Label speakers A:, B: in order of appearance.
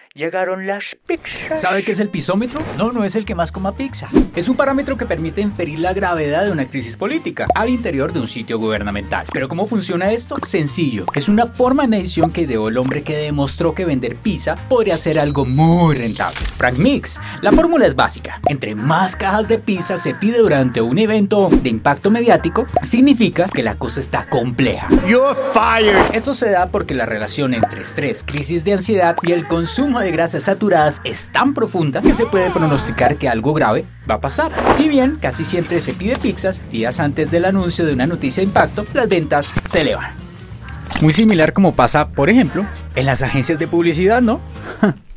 A: llegaron las pizzas.
B: ¿Sabe qué es el pisómetro? No es el que más coma pizza. Es un parámetro que permite inferir la gravedad de una crisis política al interior de un sitio gubernamental. ¿Pero cómo funciona esto? Sencillo. Es una forma de medición que ideó el hombre que demostró que vender pizza podría ser algo muy rentable. Frank Mix. La fórmula es básica. Entre más cajas de pizza se pide durante un evento de impacto mediático, significa que la cosa está compleja.
C: You're fired.
B: Esto se da porque la relación entre estrés, crisis de ansiedad y el consumo de grasas saturadas es tan profunda que se puede pronosticar que algo grave va a pasar. Si bien casi siempre se pide pizzas, días antes del anuncio de una noticia de impacto, las ventas se elevan. Muy similar como pasa, por ejemplo, en las agencias de publicidad, ¿no?